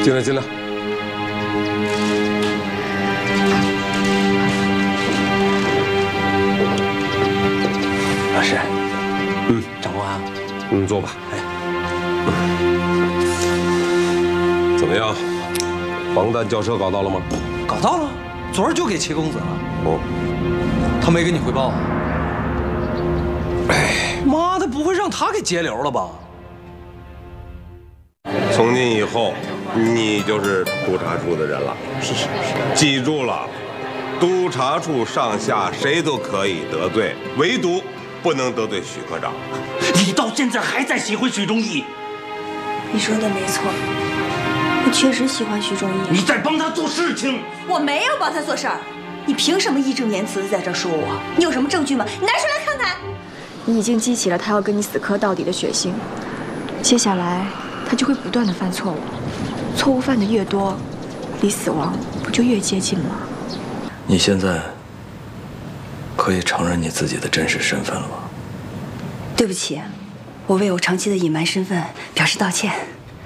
进来，进来。 老师，长官啊， 坐吧。哎，怎么样？防弹轿车搞到了吗？ 搞到了，昨儿就给齐公子了。 哦， 他没跟你汇报啊？哎，妈的，不会让他给截留了吧？ 从今以后，你就是督察处的人了。 是， 记住了，督察处上下谁都可以得罪，唯独不能得罪许科长。 你到现在还在喜欢许忠义？ 你说的没错，我确实喜欢许忠义。 你在帮他做事情。 我没有帮他做事儿，你凭什么义正言辞的在这说我？你有什么证据吗？你拿出来看看。你已经激起了他要跟你死磕到底的血性，接下来他就会不断的犯错误，错误犯的越多，离死亡不就越接近吗？ 你现在可以承认你自己的真实身份了吗？ 对不起，我为我长期的隐瞒身份表示道歉。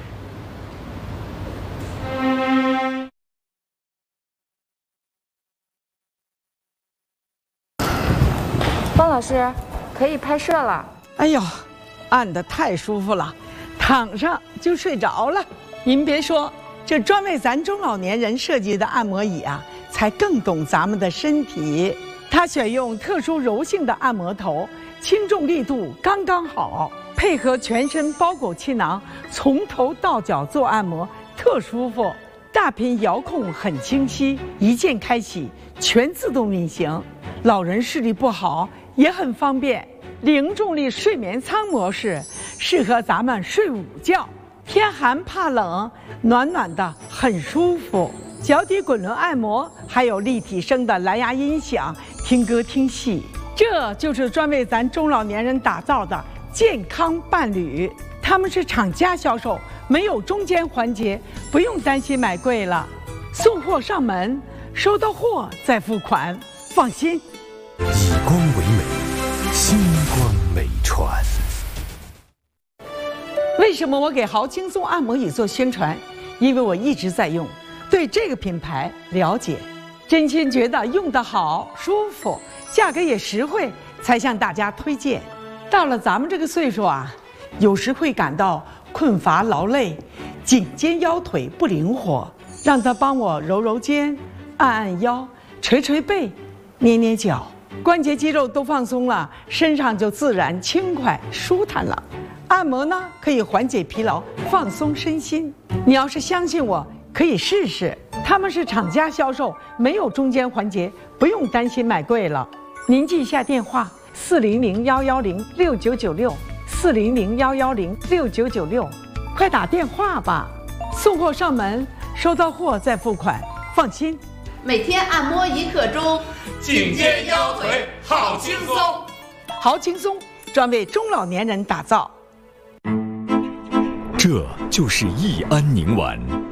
方老师，可以拍摄了。 哎呦，按得太舒服了，躺上就睡着了。您别说，这专为咱中老年人设计的按摩椅啊，才更懂咱们的身体。它选用特殊柔性的按摩头，轻重力度刚刚好，配合全身包裹气囊，从头到脚做按摩，特舒服。大屏遥控很清晰，一键开启，全自动运行。老人视力不好也很方便。零重力睡眠舱模式适合咱们睡午觉，天寒怕冷，暖暖的很舒服。脚底滚轮按摩，还有立体声的蓝牙音响，听歌听戏。这就是专为咱中老年人打造的健康伴侣。他们是厂家销售，没有中间环节，不用担心买贵了。送货上门，收到货再付款，放心。 以光为美，星光美传。 为什么我给豪轻松按摩椅做宣传？因为我一直在用，对这个品牌了解，真心觉得用得好、舒服，价格也实惠，才向大家推荐。到了咱们这个岁数啊，有时会感到困乏劳累，颈肩腰腿不灵活，让他帮我揉揉肩，按按腰，捶捶背，捏捏脚，关节肌肉都放松了，身上就自然轻快舒坦了。按摩呢，可以缓解疲劳，放松身心。你要是相信我，可以试试。他们是厂家销售，没有中间环节，不用担心买贵了。您记一下电话：400-110-6996，400-110-6996，快打电话吧。送货上门，收到货再付款，放心。 每天按摩1刻钟， 颈肩腰腿好轻松。 好轻松，专为中老年人打造。 这就是益安宁丸。